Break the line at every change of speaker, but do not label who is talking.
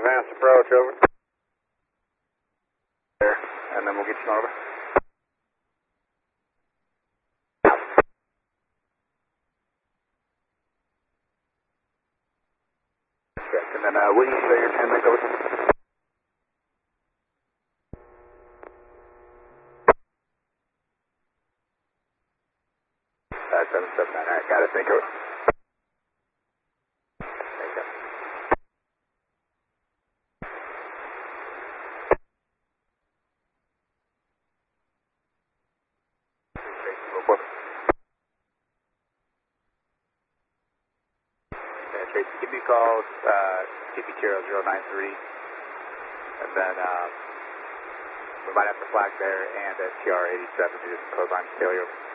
Advanced approach, over. There, and then we'll get you over. Correct, and then will you say your 10 minutes over? 779, alright, got it, thank you. Thank you. Tracy, give me a call, CP093, and then we might have to flag there and at TR87 due to code line failure.